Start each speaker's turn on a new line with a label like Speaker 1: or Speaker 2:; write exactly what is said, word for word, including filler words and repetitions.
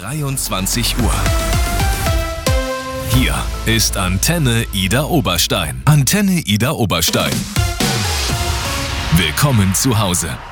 Speaker 1: dreiundzwanzig Uhr. Hier ist Antenne Ida Oberstein. Antenne Ida Oberstein. Willkommen zu Hause.